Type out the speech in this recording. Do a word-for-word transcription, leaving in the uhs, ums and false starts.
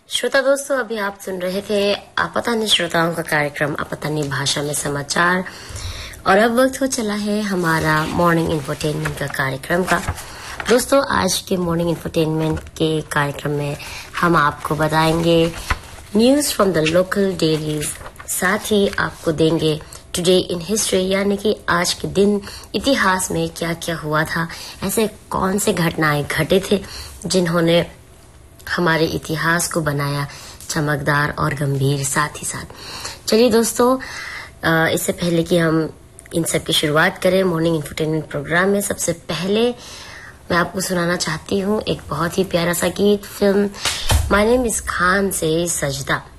श्रोता दोस्तों, अभी आप सुन रहे थे आपातानी श्रोताओं का कार्यक्रम आपातानी भाषा में समाचार। और अब वक्त हो चला है हमारा मॉर्निंग इंफोटेनमेंट का कार्यक्रम का। दोस्तों, आज के मॉर्निंग इंफोटेनमेंट के कार्यक्रम में हम आपको बताएंगे news from the local dailies, साथ ही आपको देंगे टुडे इन हिस्ट्री, यानी कि आज के दिन इतिहास में क्या क्या हुआ था, ऐसे कौन से घटनाएं घटे थे जिन्होंने हमारे इतिहास को बनाया चमकदार और गंभीर। साथ ही साथ चलिए दोस्तों, इससे पहले कि हम इन सब की शुरुआत करें मॉर्निंग इंफोटेनमेंट प्रोग्राम में, सबसे पहले मैं आपको सुनाना चाहती हूँ एक बहुत ही प्यारा सा गीत film my name is Khan से, सजदा।